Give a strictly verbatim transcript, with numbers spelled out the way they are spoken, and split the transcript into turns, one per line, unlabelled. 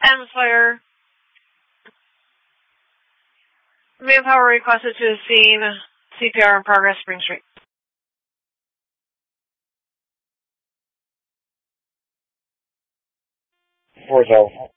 Amplifier. Manpower requested to the scene. C P R in progress, Spring Street.
Four Delta.